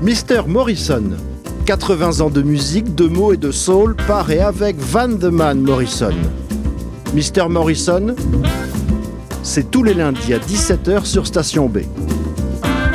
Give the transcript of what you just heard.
Mr. Morrison, 80 ans de musique, de mots et de soul par et avec Van the Man Morrison. Mr. Morrison, c'est tous les lundis à 17h sur Station B.